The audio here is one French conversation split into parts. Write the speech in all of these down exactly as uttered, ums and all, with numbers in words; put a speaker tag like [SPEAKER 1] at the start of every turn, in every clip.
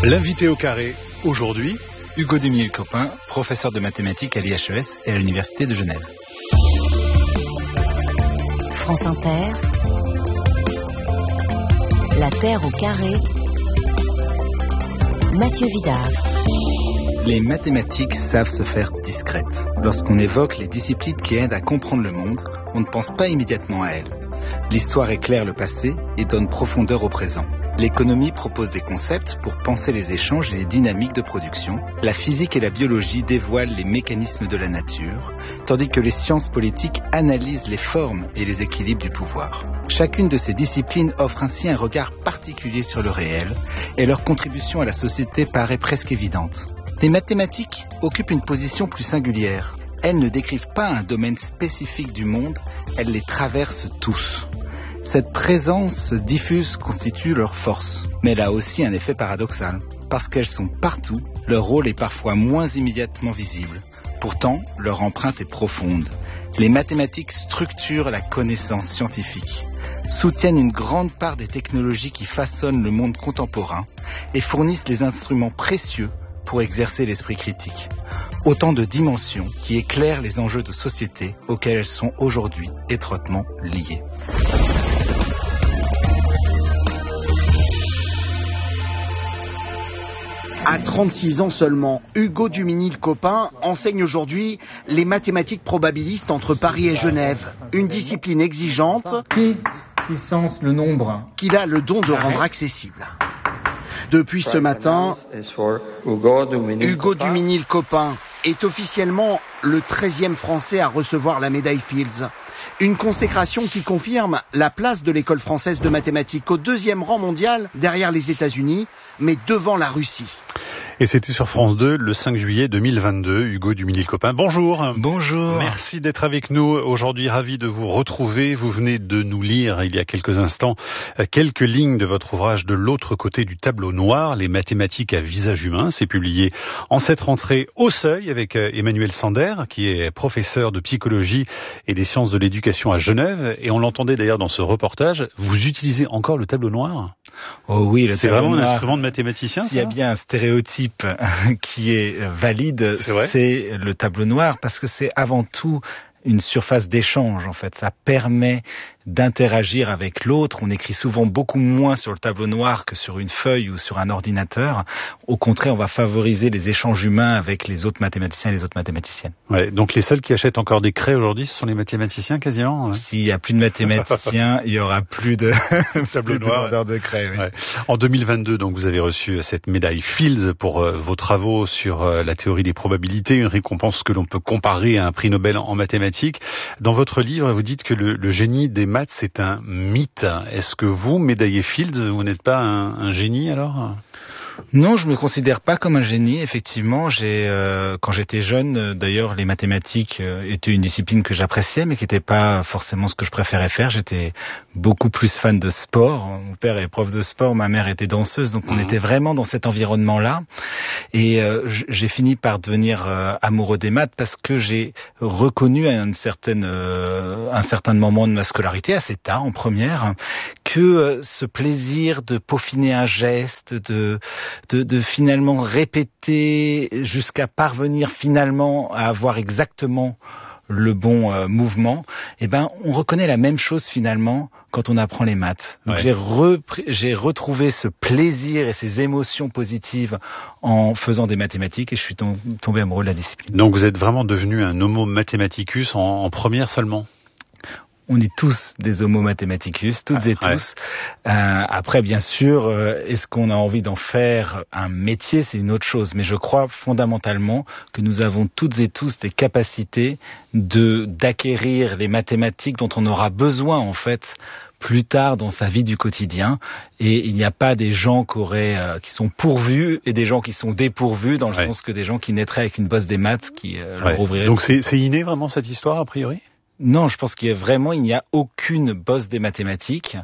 [SPEAKER 1] L'invité au carré, aujourd'hui, Hugo Duminil-Copin, professeur de mathématiques à l'I H E S et à l'Université de Genève.
[SPEAKER 2] France Inter, La Terre au carré, Mathieu Vidard.
[SPEAKER 1] Les mathématiques savent se faire discrètes. Lorsqu'on évoque les disciplines qui aident à comprendre le monde, on ne pense pas immédiatement à elles. L'histoire éclaire le passé et donne profondeur au présent. L'économie propose des concepts pour penser les échanges et les dynamiques de production. La physique et la biologie dévoilent les mécanismes de la nature, tandis que les sciences politiques analysent les formes et les équilibres du pouvoir. Chacune de ces disciplines offre ainsi un regard particulier sur le réel, et leur contribution à la société paraît presque évidente. Les mathématiques occupent une position plus singulière. Elles ne décrivent pas un domaine spécifique du monde, elles les traversent tous. Cette présence diffuse constitue leur force, mais elle a aussi un effet paradoxal. Parce qu'elles sont partout, leur rôle est parfois moins immédiatement visible. Pourtant, leur empreinte est profonde. Les mathématiques structurent la connaissance scientifique, soutiennent une grande part des technologies qui façonnent le monde contemporain et fournissent les instruments précieux pour exercer l'esprit critique. Autant de dimensions qui éclairent les enjeux de société auxquels elles sont aujourd'hui étroitement liées.
[SPEAKER 3] À trente-six ans seulement, Hugo Duminil-Copin enseigne aujourd'hui les mathématiques probabilistes entre Paris et Genève, une discipline exigeante
[SPEAKER 4] Pi puissance le nombre
[SPEAKER 3] qu'il a le don de rendre accessible. Depuis ce matin, Hugo Duminil-Copin est officiellement le treizième Français à recevoir la médaille Fields. Une consécration qui confirme la place de l'école française de mathématiques au deuxième rang mondial derrière les États-Unis, mais devant la Russie.
[SPEAKER 5] Et c'était sur France deux le cinq juillet deux mille vingt-deux. Hugo Duminil-Copin, bonjour.
[SPEAKER 1] Bonjour.
[SPEAKER 5] Merci d'être avec nous aujourd'hui, ravi de vous retrouver. Vous venez de nous lire il y a quelques instants quelques lignes de votre ouvrage De l'autre côté du tableau noir, les mathématiques à visage humain. C'est publié en cette rentrée au Seuil avec Emmanuel Sander, qui est professeur de psychologie et des sciences de l'éducation à Genève. Et on l'entendait d'ailleurs dans ce reportage, vous utilisez encore le tableau noir ?
[SPEAKER 1] Oh oui, le
[SPEAKER 5] c'est
[SPEAKER 1] tableau
[SPEAKER 5] vraiment
[SPEAKER 1] noir,
[SPEAKER 5] un instrument de mathématicien.
[SPEAKER 1] S'il y a bien un stéréotype qui est valide,
[SPEAKER 5] c'est,
[SPEAKER 1] c'est le tableau noir, parce que c'est avant tout une surface d'échange, en fait. Ça permet d'interagir avec l'autre. On écrit souvent beaucoup moins sur le tableau noir que sur une feuille ou sur un ordinateur. Au contraire, on va favoriser les échanges humains avec les autres mathématiciens et les autres mathématiciennes.
[SPEAKER 5] Ouais, donc les seuls qui achètent encore des craies aujourd'hui, ce sont les mathématiciens quasiment. Ouais.
[SPEAKER 1] S'il y a plus de mathématiciens, il y aura plus de
[SPEAKER 5] tableau noir,
[SPEAKER 1] de, de craie. Oui.
[SPEAKER 5] Ouais. En deux mille vingt-deux, donc vous avez reçu cette médaille Fields pour euh, vos travaux sur euh, la théorie des probabilités, une récompense que l'on peut comparer à un prix Nobel en mathématiques. Dans votre livre, vous dites que le, le génie des maths, c'est un mythe. Est-ce que vous, médaillé Fields, vous n'êtes pas un, un génie alors ?
[SPEAKER 1] Non, je me considère pas comme un génie. Effectivement, j'ai euh, quand j'étais jeune, euh, d'ailleurs, les mathématiques euh, étaient une discipline que j'appréciais, mais qui n'était pas forcément ce que je préférais faire. J'étais beaucoup plus fan de sport. Mon père est prof de sport, ma mère était danseuse, donc on mmh. était vraiment dans cet environnement-là. Et euh, j'ai fini par devenir euh, amoureux des maths parce que j'ai reconnu à une certaine, euh, un certain moment de ma scolarité, assez tard, en première, que euh, ce plaisir de peaufiner un geste, de De, de finalement répéter jusqu'à parvenir finalement à avoir exactement le bon euh, mouvement, eh ben on reconnaît la même chose finalement quand on apprend les maths. Donc ouais. j'ai, repris, j'ai retrouvé ce plaisir et ces émotions positives en faisant des mathématiques et je suis tom- tombé amoureux de la discipline.
[SPEAKER 5] Donc vous êtes vraiment devenu un homo mathematicus en, en première seulement ?
[SPEAKER 1] On est tous des homo mathematicus, toutes ah, et tous. Ouais. Euh, après, bien sûr, euh, est-ce qu'on a envie d'en faire un métier, c'est une autre chose. Mais je crois fondamentalement que nous avons toutes et tous des capacités de d'acquérir les mathématiques dont on aura besoin, en fait, plus tard dans sa vie du quotidien. Et il n'y a pas des gens qui, auraient, euh, qui sont pourvus et des gens qui sont dépourvus, dans le ouais. sens que des gens qui naîtraient avec une bosse des maths qui euh, ouais. leur ouvriraient.
[SPEAKER 5] Donc c'est, c'est inné vraiment cette histoire, a priori ?
[SPEAKER 1] Non, je pense qu'il y a vraiment, il n'y a aucune bosse des mathématiques.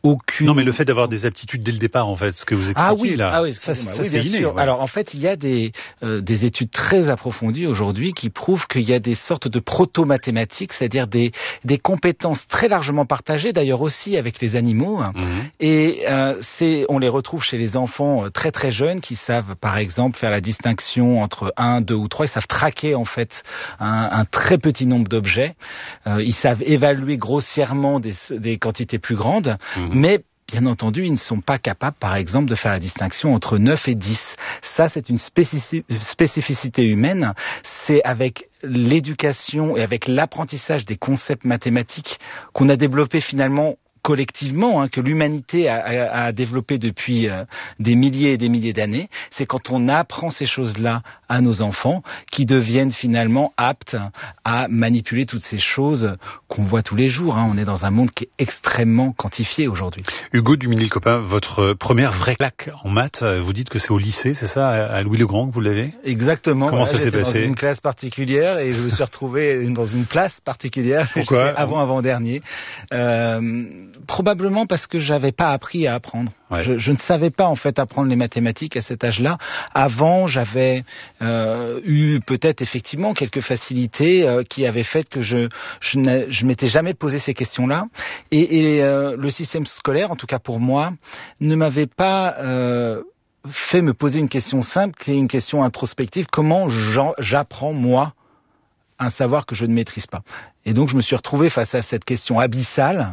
[SPEAKER 6] aucune...
[SPEAKER 5] Non, mais le fait d'avoir des aptitudes dès le départ, en fait, ce que vous expliquez
[SPEAKER 6] ah oui,
[SPEAKER 5] là.
[SPEAKER 6] Ah oui,
[SPEAKER 5] ça, ça
[SPEAKER 6] oui,
[SPEAKER 5] c'est
[SPEAKER 6] bien
[SPEAKER 5] inné.
[SPEAKER 6] sûr.
[SPEAKER 5] Ouais.
[SPEAKER 6] Alors en fait, il y a des euh, des études très approfondies aujourd'hui qui prouvent qu'il y a des sortes de proto-mathématiques, c'est-à-dire des des compétences très largement partagées, d'ailleurs aussi avec les animaux. Mmh. Et euh, c'est on les retrouve chez les enfants très très jeunes qui savent, par exemple, faire la distinction entre un, deux ou trois. Ils savent traquer en fait un, un très petit nombre d'objets. Euh, ils savent évaluer grossièrement des, des quantités plus grandes, mmh. mais bien entendu, ils ne sont pas capables, par exemple, de faire la distinction entre neuf et dix. Ça, c'est une spécifi- spécificité humaine. C'est avec l'éducation et avec l'apprentissage des concepts mathématiques qu'on a développé finalement collectivement, hein, que l'humanité a, a, a développé depuis euh, des milliers et des milliers d'années. C'est quand on apprend ces choses-là à nos enfants qui deviennent finalement aptes à manipuler toutes ces choses qu'on voit tous les jours. Hein. On est dans un monde qui est extrêmement quantifié aujourd'hui.
[SPEAKER 5] Hugo Duminil-Copin, votre première vraie claque en maths, vous dites que c'est au lycée, c'est ça, à Louis-le-Grand que vous l'avez ?
[SPEAKER 6] Exactement.
[SPEAKER 5] Comment
[SPEAKER 6] voilà,
[SPEAKER 5] ça s'est passé ?
[SPEAKER 6] J'étais dans une classe particulière et je me suis retrouvé dans une place particulière.
[SPEAKER 5] Pourquoi ?
[SPEAKER 6] Avant-avant-dernier. Euh, Probablement parce que j'avais pas appris à apprendre. Ouais. Je, je ne savais pas en fait apprendre les mathématiques à cet âge-là. Avant, j'avais euh, eu peut-être effectivement quelques facilités euh, qui avaient fait que je je, je m'étais jamais posé ces questions-là. Et, et euh, le système scolaire, en tout cas pour moi, ne m'avait pas euh, fait me poser une question simple, qui est une question introspective. Comment j'apprends moi un savoir que je ne maîtrise pas ? Et donc je me suis retrouvé face à cette question abyssale.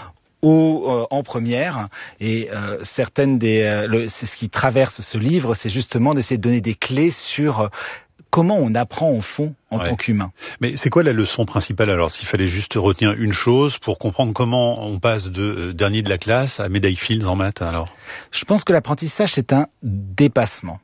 [SPEAKER 6] Au, euh, en première, et euh, certaines des, euh, le, c'est ce qui traverse ce livre, c'est justement d'essayer de donner des clés sur euh, comment on apprend au fond en ouais. tant qu'humain.
[SPEAKER 5] Mais c'est quoi la leçon principale alors, s'il fallait juste retenir une chose pour comprendre comment on passe de euh, dernier de la classe à médaille Fields en maths alors ?
[SPEAKER 6] Je pense que l'apprentissage c'est un dépassement.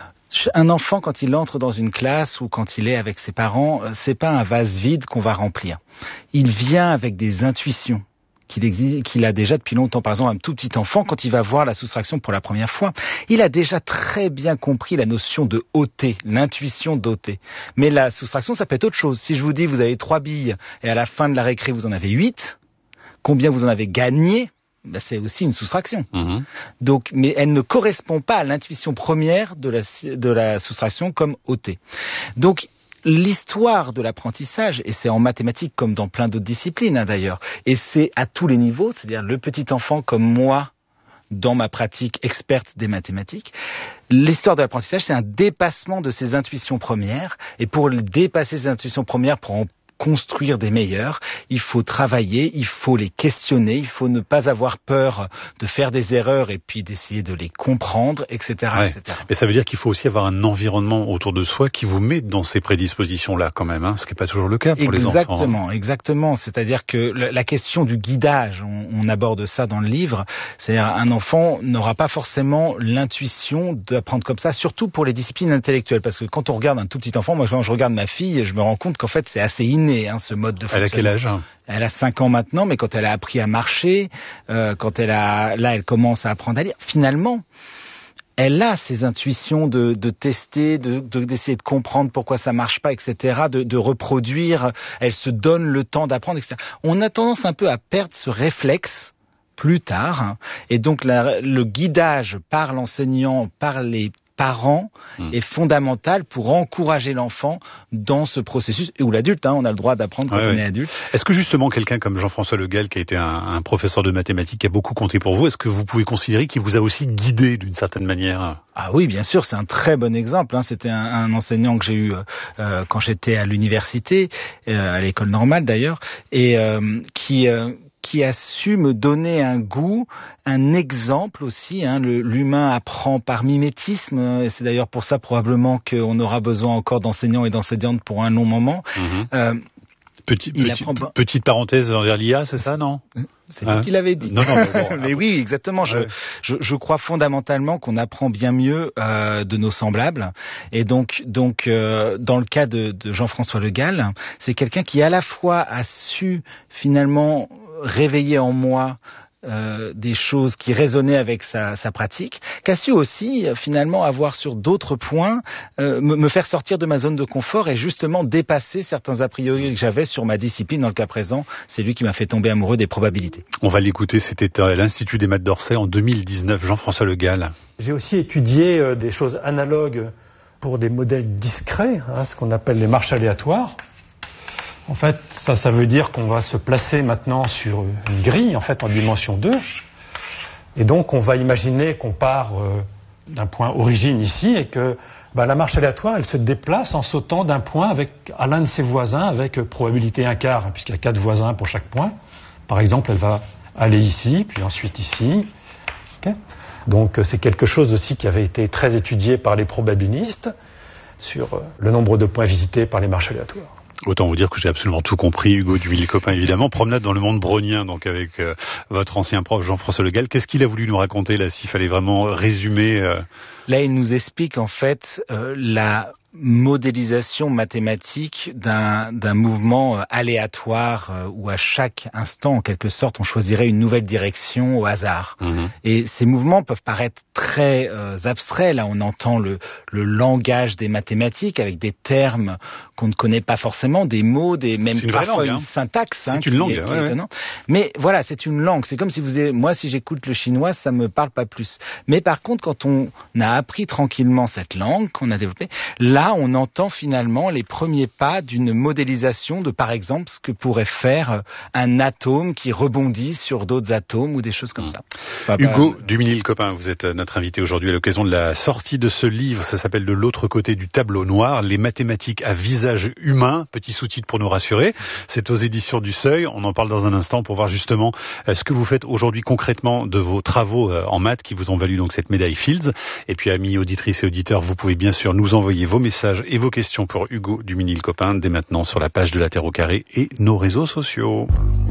[SPEAKER 6] Un enfant, quand il entre dans une classe ou quand il est avec ses parents, c'est pas un vase vide qu'on va remplir. Il vient avec des intuitions qu'il existe, qu'il a déjà depuis longtemps. Par exemple, un tout petit enfant, quand il va voir la soustraction pour la première fois, il a déjà très bien compris la notion de ôter, l'intuition d'ôter. Mais la soustraction, ça peut être autre chose. Si je vous dis, vous avez trois billes et à la fin de la récré, vous en avez huit, combien vous en avez gagné ? Ben, c'est aussi une soustraction. Mmh. Donc, mais elle ne correspond pas à l'intuition première de la, de la soustraction comme ôter. Donc, l'histoire de l'apprentissage, et c'est en mathématiques comme dans plein d'autres disciplines hein, d'ailleurs, et c'est à tous les niveaux, c'est-à-dire le petit enfant comme moi, dans ma pratique experte des mathématiques, l'histoire de l'apprentissage, c'est un dépassement de ses intuitions premières, et pour dépasser ses intuitions premières, pour en construire des meilleurs, il faut travailler, il faut les questionner, il faut ne pas avoir peur de faire des erreurs et puis d'essayer de les comprendre, et cetera, ouais. et cetera.
[SPEAKER 5] Mais ça veut dire qu'il faut aussi avoir un environnement autour de soi qui vous met dans ces prédispositions-là quand même, hein, ce qui n'est pas toujours le cas pour
[SPEAKER 6] exactement,
[SPEAKER 5] les enfants.
[SPEAKER 6] Exactement, exactement. C'est-à-dire que la question du guidage, on, on aborde ça dans le livre, c'est-à-dire un enfant n'aura pas forcément l'intuition d'apprendre comme ça, surtout pour les disciplines intellectuelles, parce que quand on regarde un tout petit enfant, moi quand je regarde ma fille, je me rends compte qu'en fait c'est assez inné. Hein, ce mode de fonctionnement.
[SPEAKER 5] Elle a quel âge ?
[SPEAKER 6] Elle a cinq ans maintenant, mais quand elle a appris à marcher, euh, quand elle a, là, elle commence à apprendre à lire. Finalement, elle a ses intuitions de, de tester, de, de, d'essayer de comprendre pourquoi ça marche pas, et cetera, de, de reproduire. Elle se donne le temps d'apprendre, et cetera. On a tendance un peu à perdre ce réflexe plus tard, hein, et donc la, le guidage par l'enseignant, par les parents mmh. est fondamental pour encourager l'enfant dans ce processus, ou l'adulte, hein, on a le droit d'apprendre quand ouais, on ouais. est adulte.
[SPEAKER 5] Est-ce que justement quelqu'un comme Jean-François Le Gall, qui a été un, un professeur de mathématiques qui a beaucoup compté pour vous, est-ce que vous pouvez considérer qu'il vous a aussi guidé d'une certaine manière ?
[SPEAKER 6] Ah oui, bien sûr, c'est un très bon exemple. Hein. C'était un, un enseignant que j'ai eu euh, quand j'étais à l'université, euh, à l'école normale d'ailleurs, et euh, qui... Euh, qui a su me donner un goût, un exemple aussi. Hein. Le, l'humain apprend par mimétisme, et c'est d'ailleurs pour ça probablement qu'on aura besoin encore d'enseignants et d'enseignantes pour un long moment. Mmh. Euh,
[SPEAKER 5] Petit, petit, apprend... Petite parenthèse vers l'I A, c'est ça, non ?
[SPEAKER 6] C'est hein? lui qui l'avait dit.
[SPEAKER 5] Non, non, mais, bon,
[SPEAKER 6] mais oui, exactement. Je, ouais. je, je crois fondamentalement qu'on apprend bien mieux euh, de nos semblables. Et donc, donc, euh, dans le cas de, de Jean-François Le Gall, c'est quelqu'un qui à la fois a su finalement réveiller en moi euh, des choses qui résonnaient avec sa, sa pratique, qu'a su aussi euh, finalement avoir sur d'autres points euh, me, me faire sortir de ma zone de confort et justement dépasser certains a priori que j'avais sur ma discipline. Dans le cas présent, c'est lui qui m'a fait tomber amoureux des probabilités.
[SPEAKER 5] On va l'écouter, c'était à l'Institut des maths d'Orsay en deux mille dix-neuf, Jean-François Le Gall.
[SPEAKER 7] J'ai aussi étudié euh, des choses analogues pour des modèles discrets, hein, ce qu'on appelle les marches aléatoires. En fait, ça, ça veut dire qu'on va se placer maintenant sur une grille, en fait, en dimension deux. Et donc, on va imaginer qu'on part euh, d'un point origine ici et que bah, la marche aléatoire, elle se déplace en sautant d'un point avec, à l'un de ses voisins avec euh, probabilité un quart, hein, puisqu'il y a quatre voisins pour chaque point. Par exemple, elle va aller ici, puis ensuite ici. Okay. Donc, euh, c'est quelque chose aussi qui avait été très étudié par les probabilistes sur euh, le nombre de points visités par les marches aléatoires.
[SPEAKER 5] Autant vous dire que j'ai absolument tout compris, Hugo Duminil-Copin, évidemment. Promenade dans le monde brownien, donc avec euh, votre ancien prof Jean-François Le Gall. Qu'est-ce qu'il a voulu nous raconter là, s'il fallait vraiment résumer euh...
[SPEAKER 6] Là, il nous explique en fait euh, la modélisation mathématique d'un, d'un mouvement euh, aléatoire euh, où à chaque instant, en quelque sorte, on choisirait une nouvelle direction au hasard. Mmh. Et ces mouvements peuvent paraître très euh, abstraits. Là, on entend le, le langage des mathématiques avec des termes qu'on ne connaît pas forcément, des mots, des même
[SPEAKER 5] c'est une
[SPEAKER 6] parfois
[SPEAKER 5] langue,
[SPEAKER 6] une
[SPEAKER 5] hein.
[SPEAKER 6] syntaxe.
[SPEAKER 5] C'est
[SPEAKER 6] hein,
[SPEAKER 5] une langue,
[SPEAKER 6] est,
[SPEAKER 5] ouais, ouais.
[SPEAKER 6] Mais voilà, c'est une langue. C'est comme si vous, avez, moi, si j'écoute le chinois, ça me parle pas plus. Mais par contre, quand on a appris tranquillement cette langue qu'on a développée, là, Là, on entend finalement les premiers pas d'une modélisation de, par exemple, ce que pourrait faire un atome qui rebondit sur d'autres atomes ou des choses comme ça. Enfin,
[SPEAKER 5] Hugo
[SPEAKER 6] bah,
[SPEAKER 5] Duminil-Copin, vous êtes notre invité aujourd'hui à l'occasion de la sortie de ce livre. Ça s'appelle De l'autre côté du tableau noir, les mathématiques à visage humain. Petit sous-titre pour nous rassurer. C'est aux éditions du Seuil. On en parle dans un instant pour voir justement ce que vous faites aujourd'hui concrètement de vos travaux en maths qui vous ont valu donc cette médaille Fields. Et puis, amis auditrices et auditeurs, vous pouvez bien sûr nous envoyer vos messages et vos questions pour Hugo Duminil-Copin dès maintenant sur la page de La Terre au Carré et nos réseaux sociaux.